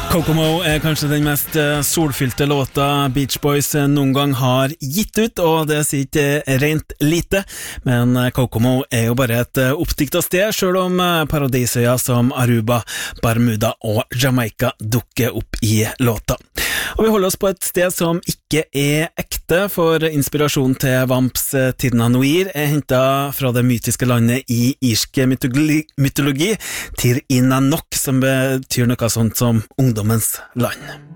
Kokomo kanskje den mest solfylte låta Beach Boys noen gang har gitt ut, og det sier ikke rent lite, men Kokomo jo bare et oppdiktet sted, selv om paradisøya som Aruba, Bermuda og Jamaica dukker opp i låta. Og vi holder oss på et sted som ikke ekte, for inspirasjon til Vamps Tirnanoir hentet fra det mytiske landet i irsk mytologi, Tir Inanok, som betyr noe sånt som ungdommens land.